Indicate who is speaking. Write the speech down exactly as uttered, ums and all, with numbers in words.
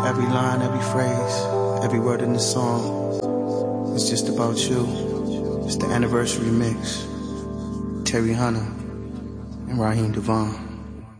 Speaker 1: Every line, every phrase, every word in the song is just about you. It's the anniversary mix. Terry Hunter and Raheem Devon.